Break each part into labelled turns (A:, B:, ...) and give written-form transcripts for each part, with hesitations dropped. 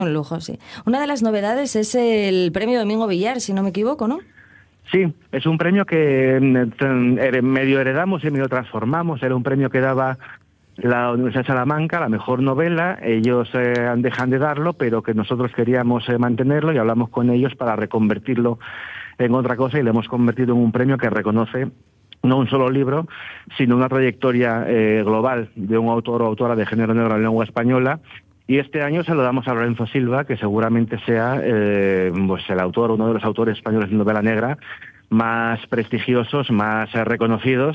A: Un lujo, sí. Una de las novedades es el premio Domingo Villar, si no me equivoco, ¿no?
B: Sí, es un premio que medio heredamos y medio transformamos. Era un premio que daba la Universidad de Salamanca, la mejor novela. Ellos dejan de darlo, pero que nosotros queríamos mantenerlo y hablamos con ellos para reconvertirlo en otra cosa y lo hemos convertido en un premio que reconoce no un solo libro, sino una trayectoria global de un autor o autora de género negro en lengua española. Y este año se lo damos a Lorenzo Silva, que seguramente sea pues el autor, uno de los autores españoles de novela negra más prestigiosos, más reconocidos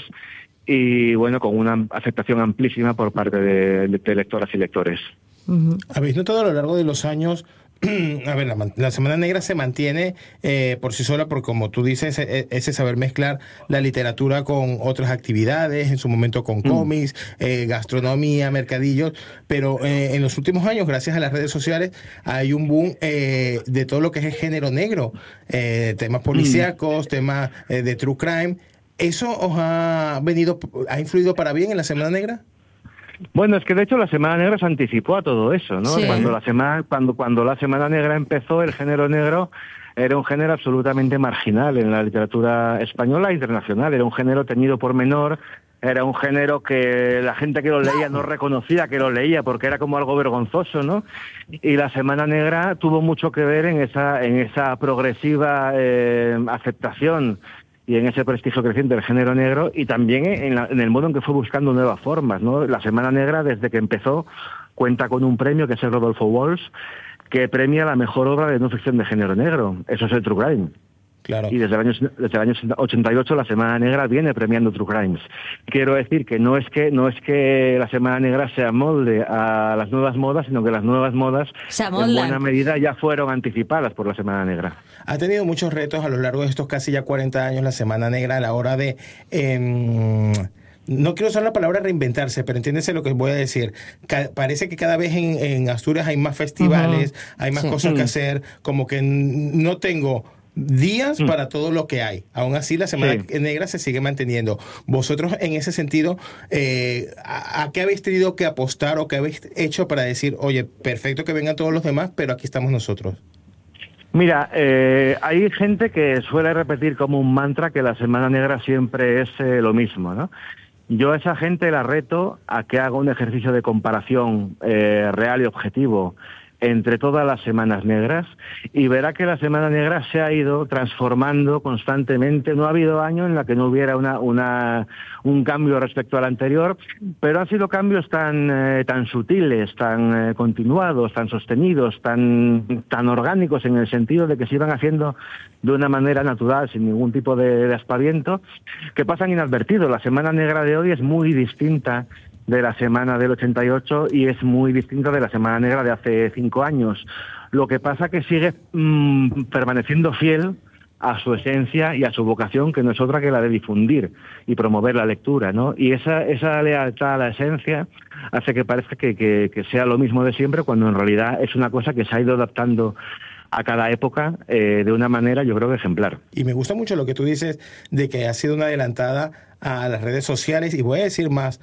B: y bueno, con una aceptación amplísima por parte de lectoras y lectores.
C: ¿Habéis notado a lo largo de los años? A ver, la Semana Negra se mantiene por sí sola, porque como tú dices, ese saber mezclar la literatura con otras actividades, en su momento con cómics, gastronomía, mercadillos, pero en los últimos años, gracias a las redes sociales, hay un boom de todo lo que es el género negro, temas policíacos, temas de true crime. ¿Eso os ha influido para bien en la Semana Negra?
B: Bueno, es que de hecho la Semana Negra se anticipó a todo eso, ¿no?
A: Sí.
B: Cuando la Semana Negra empezó, el género negro era un género absolutamente marginal en la literatura española e internacional. Era un género teñido por menor, era un género que la gente que lo leía no reconocía que lo leía porque era como algo vergonzoso, ¿no? Y la Semana Negra tuvo mucho que ver en esa progresiva aceptación y en ese prestigio creciente del género negro y también en el modo en que fue buscando nuevas formas, ¿no? La Semana Negra, desde que empezó, cuenta con un premio que es el Rodolfo Walsh, que premia la mejor obra de no ficción de género negro. Eso es el True Crime.
C: Claro.
B: Y desde el año 88 la Semana Negra viene premiando True Crimes. Quiero decir que no es que la Semana Negra se amolde a las nuevas modas, sino que las nuevas modas en buena medida ya fueron anticipadas por la Semana Negra.
C: Ha tenido muchos retos a lo largo de estos casi ya 40 años la Semana Negra a la hora de... no quiero usar la palabra reinventarse, pero entiéndese lo que voy a decir. Parece que cada vez en Asturias hay más festivales, hay más cosas que hacer, como que no tengo días para todo lo que hay. Aún así, la Semana Negra se sigue manteniendo. Vosotros, en ese sentido, ¿a qué habéis tenido que apostar o qué habéis hecho para decir, oye, perfecto que vengan todos los demás, pero aquí estamos nosotros?
B: Mira, hay gente que suele repetir como un mantra que la Semana Negra siempre es lo mismo, ¿no? Yo a esa gente la reto a que haga un ejercicio de comparación real y objetivo entre todas las Semanas Negras y verá que la Semana Negra se ha ido transformando constantemente. No ha habido año en la que no hubiera un cambio respecto al anterior, pero han sido cambios tan sutiles, tan continuados, tan sostenidos, tan orgánicos en el sentido de que se iban haciendo de una manera natural, sin ningún tipo de aspaviento, que pasan inadvertidos. La Semana Negra de hoy es muy distinta de la semana del 88 y es muy distinta de la Semana Negra de hace 5 años. Lo que pasa que sigue permaneciendo fiel a su esencia y a su vocación, que no es otra que la de difundir y promover la lectura, ¿no? Y esa lealtad a la esencia hace que parezca que sea lo mismo de siempre, cuando en realidad es una cosa que se ha ido adaptando a cada época de una manera, yo creo que ejemplar.
C: Y me gusta mucho lo que tú dices de que ha sido una adelantada a las redes sociales y voy a decir más,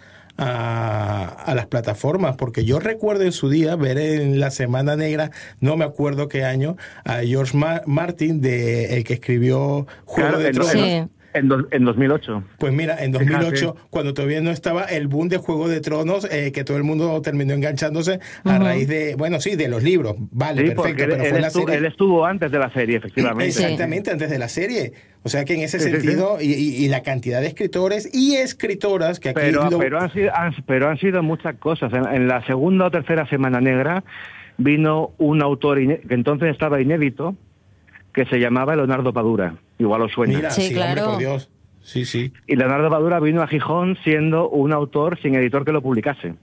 C: a las plataformas, porque yo recuerdo en su día ver en la Semana Negra, no me acuerdo qué año, a George Martin, el que escribió Juego de Tronos.
A: Sí.
B: En 2008.
C: Pues mira, en 2008, cuando todavía no estaba el boom de Juego de Tronos, que todo el mundo terminó enganchándose a raíz de, bueno, sí, de los libros. Vale,
B: sí,
C: perfecto, pero fue la serie.
B: Él estuvo antes de la serie, efectivamente.
C: Exactamente, antes de la serie. O sea que en ese sentido, y la cantidad de escritores y escritoras que aquí...
B: Pero han sido muchas cosas. En la segunda o tercera Semana Negra vino un autor que entonces estaba inédito, que se llamaba Leonardo Padura. Igual os suena.
C: Mira,
A: sí, claro.
C: Hombre, por Dios. Sí, sí.
B: Y Leonardo Padura vino a Gijón siendo un autor sin editor que lo publicase.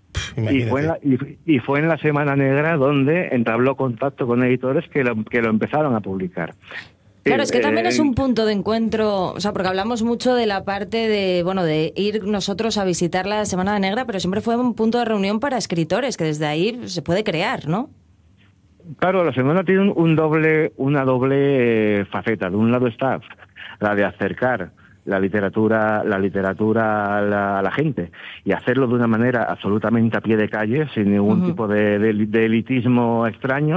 B: Y fue en la Semana Negra donde entabló contacto con editores que lo empezaron a publicar.
A: Claro, es que también es un punto de encuentro, o sea, porque hablamos mucho de la parte de ir nosotros a visitar la Semana Negra, pero siempre fue un punto de reunión para escritores, que desde ahí se puede crear, ¿no?
B: Claro, la semana tiene una doble faceta. De un lado está la de acercar la literatura a la gente y hacerlo de una manera absolutamente a pie de calle, sin ningún tipo de elitismo extraño.